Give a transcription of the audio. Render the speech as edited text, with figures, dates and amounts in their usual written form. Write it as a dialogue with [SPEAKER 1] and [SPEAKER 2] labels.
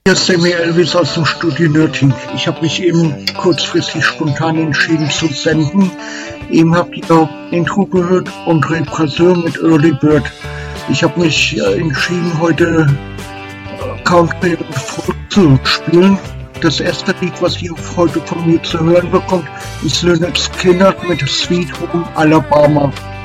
[SPEAKER 1] Hier ist Sammy Elvis aus dem Studio Nürting. Ich habe mich eben kurzfristig spontan entschieden zu senden. Eben habt ihr Intro gehört und Represseur mit Early Bird. Ich habe mich entschieden, heute Country und Folk zu spielen. Das erste Lied, was ihr heute von mir zu hören bekommt, ist Lynyrd Skynyrd mit Sweet Home Alabama.